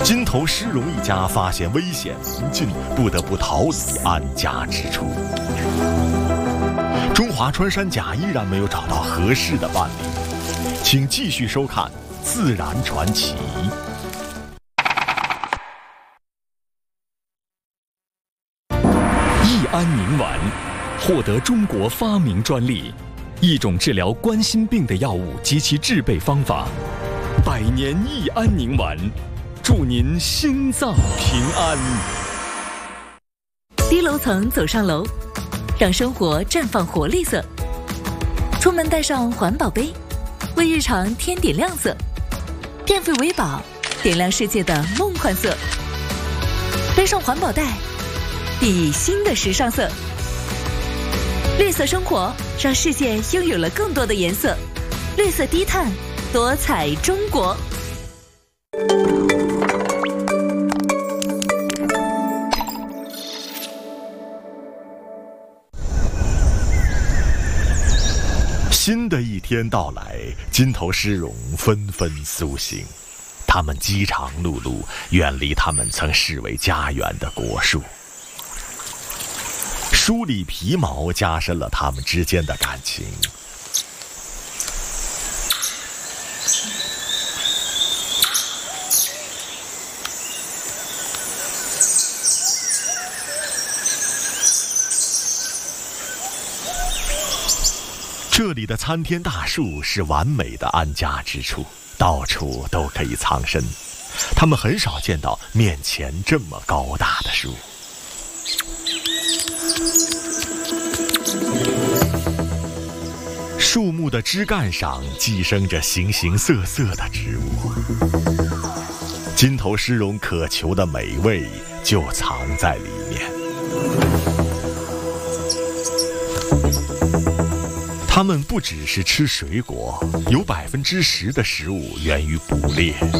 金头施荣一家发现危险临近，不得不逃离安家之处。中华穿山甲依然没有找到合适的伴侣，请继续收看《自然传奇》。 益安宁丸获得中国发明专利，一种治疗冠心病的药物及其制备方法。百年益安宁丸，祝您心脏平安。 低楼层走上楼，让生活绽放活力色。出门带上环保杯，为日常添点亮色。电费为宝，点亮世界的梦幻色。背上环保袋，熠熠新的时尚色。绿色生活，让世界拥有了更多的颜色。绿色低碳，多彩中国。 新的一天到来，金头施荣纷纷苏醒。他们饥肠辘辘，远离他们曾视为家园的果树。梳理皮毛，加深了他们之间的感情。这里的参天大树是完美的安家之处，到处都可以藏身。他们很少见到面前这么高大的树。树木的枝干上寄生着形形色色的植物，金头施荣渴求的美味就藏在里面。他们不只是吃水果，有10%的食物源于捕猎。